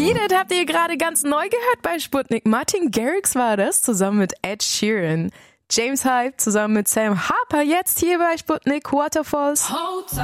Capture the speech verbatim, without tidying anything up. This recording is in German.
Beat It habt ihr gerade ganz neu gehört bei Sputnik. Martin Garrix war das, zusammen mit Ed Sheeran. James Hype zusammen mit Sam Harper, jetzt hier bei Sputnik Waterfalls. Hold tight.